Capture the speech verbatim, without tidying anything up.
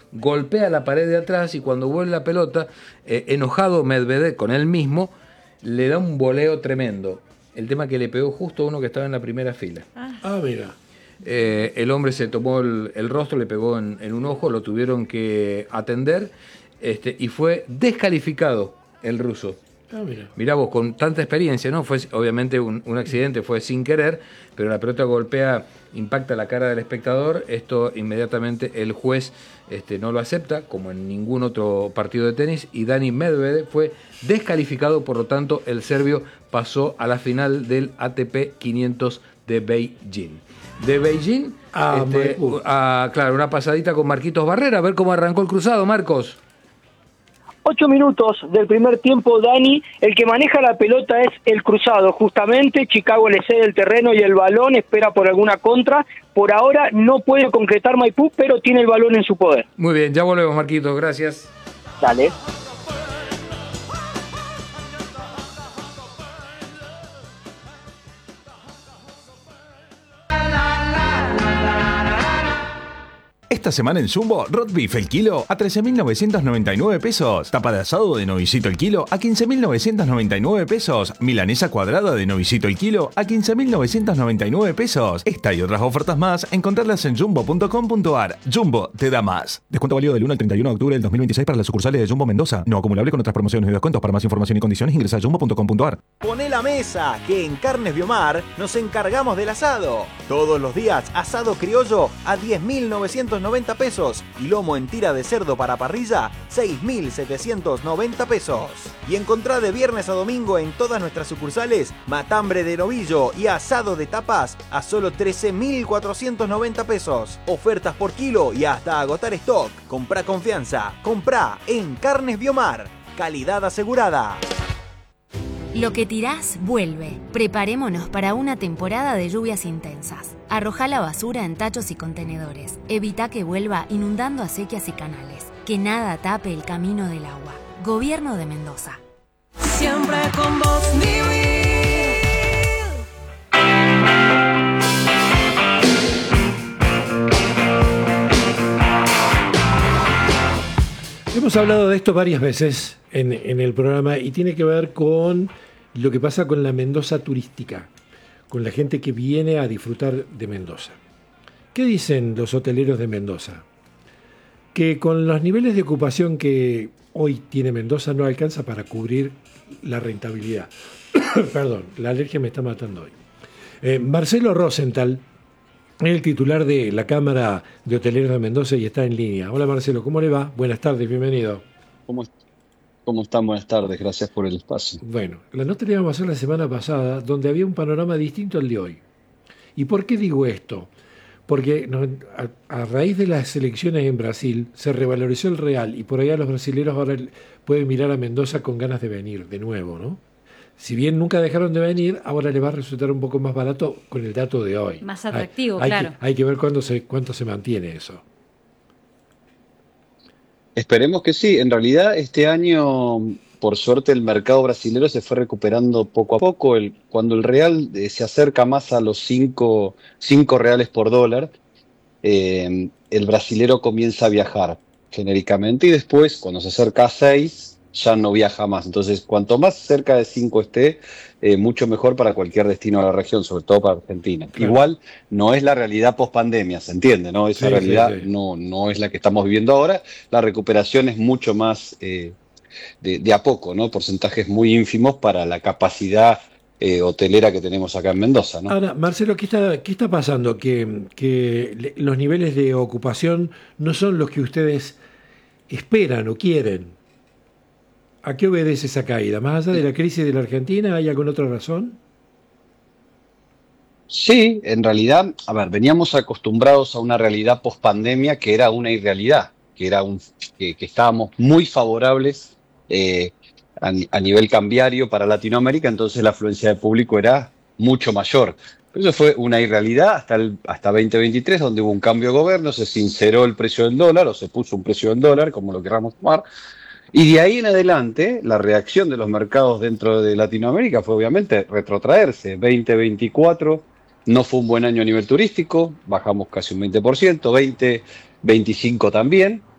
golpea la pared de atrás y cuando vuelve la pelota, eh, enojado Medvedev con él mismo, le da un voleo tremendo. El tema que le pegó justo a uno que estaba en la primera fila. Ah, ah mira. Eh, el hombre se tomó el, el rostro, le pegó en, en un ojo, lo tuvieron que atender este, y fue descalificado el ruso. Ah, mira. Mirá vos, con tanta experiencia, ¿no? Fue obviamente un, un accidente, fue sin querer, pero la pelota golpea, impacta la cara del espectador. Esto inmediatamente el juez este, no lo acepta, como en ningún otro partido de tenis, y Dani Medvedev fue descalificado, por lo tanto el serbio pasó a la final del A T P quinientos de Beijing. De Beijing, ah, este, a, claro, una pasadita con Marquitos Barrera, a ver cómo arrancó el cruzado, Marcos. Ocho minutos del primer tiempo, Dani, el que maneja la pelota es el cruzado, justamente. Chicago le cede el terreno y el balón, espera por alguna contra. Por ahora no puede concretar Maipú, pero tiene el balón en su poder. Muy bien, ya volvemos, Marquitos, gracias. Dale. Esta semana en Jumbo, Roast Beef el kilo a trece mil novecientos noventa y nueve pesos. Tapa de asado de Novisito el kilo a quince mil novecientos noventa y nueve pesos. Milanesa cuadrada de Novisito el kilo a quince mil novecientos noventa y nueve pesos. Esta y otras ofertas más, encontrarlas en jumbo punto com punto ar. Jumbo te da más. Descuento válido del uno al treinta y uno de octubre del dos mil veintiséis para las sucursales de Jumbo Mendoza. No acumulable con otras promociones y descuentos. Para más información y condiciones ingresa a jumbo punto com punto ar. Poné la mesa, que en Carnes Biomar nos encargamos del asado. Todos los días, asado criollo a diez mil novecientos noventa pesos y lomo en tira de cerdo para parrilla seis mil setecientos noventa pesos. Y encontrá de viernes a domingo en todas nuestras sucursales matambre de novillo y asado de tapas a solo trece mil cuatrocientos noventa pesos. Ofertas por kilo y hasta agotar stock. Comprá confianza, comprá en Carnes Biomar. Calidad asegurada. Lo que tirás, vuelve. Preparémonos para una temporada de lluvias intensas. Arrojá la basura en tachos y contenedores. Evita que vuelva inundando acequias y canales. Que nada tape el camino del agua. Gobierno de Mendoza. Siempre con vos, vivir. Hemos hablado de esto varias veces en, en el programa y tiene que ver con lo que pasa con la Mendoza turística, con la gente que viene a disfrutar de Mendoza. ¿Qué dicen los hoteleros de Mendoza? Que con los niveles de ocupación que hoy tiene Mendoza no alcanza para cubrir la rentabilidad. Perdón, la alergia me está matando hoy. Eh, Marcelo Rosenthal es el titular de la Cámara de Hoteleros de Mendoza y está en línea. Hola Marcelo, ¿cómo le va? Buenas tardes, bienvenido. ¿Cómo, cómo están? Buenas tardes, gracias por el espacio. Bueno, la nota la íbamos a hacer la semana pasada, donde había un panorama distinto al de hoy. ¿Y por qué digo esto? Porque no, a, a raíz de las elecciones en Brasil se revalorizó el real y por allá los brasileños ahora pueden mirar a Mendoza con ganas de venir de nuevo, ¿no? Si bien nunca dejaron de venir, ahora les va a resultar un poco más barato con el dato de hoy. Más atractivo, hay, hay claro. Que, hay que ver cuándo se, cuánto se mantiene eso. Esperemos que sí. En realidad, este año, por suerte, el mercado brasilero se fue recuperando poco a poco. El, cuando el real eh, se acerca más a los cinco reales por dólar, eh, el brasilero comienza a viajar genéricamente y después, cuando se acerca a seis, ya no viaja más. Entonces, cuanto más cerca de cinco esté, eh, mucho mejor para cualquier destino de la región, sobre todo para Argentina. Claro. Igual no es la realidad post-pandemia, ¿se entiende? ¿No? Esa sí, realidad sí, sí. No, no es la que estamos viviendo ahora. La recuperación es mucho más eh, de, de a poco, ¿no? Porcentajes muy ínfimos para la capacidad eh, hotelera que tenemos acá en Mendoza, ¿no? Ahora, Marcelo, ¿qué está, qué está pasando? Que, que los niveles de ocupación no son los que ustedes esperan o quieren. ¿A qué obedece esa caída? ¿Más allá de la crisis de la Argentina, hay alguna otra razón? Sí, en realidad, a ver, veníamos acostumbrados a una realidad post-pandemia que era una irrealidad, que era un que, que estábamos muy favorables eh, a, a nivel cambiario para Latinoamérica, entonces la afluencia de público era mucho mayor. Pero eso fue una irrealidad hasta el hasta veinte veintitrés, donde hubo un cambio de gobierno, se sinceró el precio del dólar o se puso un precio del dólar, como lo queramos tomar. Y de ahí en adelante, la reacción de los mercados dentro de Latinoamérica fue obviamente retrotraerse. veinte veinticuatro no fue un buen año a nivel turístico, bajamos casi un veinte por ciento, veinte veinticinco también,